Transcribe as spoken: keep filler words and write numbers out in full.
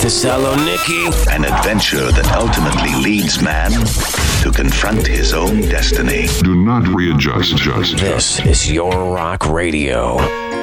Thessaloniki. An adventure that ultimately leads man to confront his own destiny. Do not readjust. Just. This is Your Rock Radio.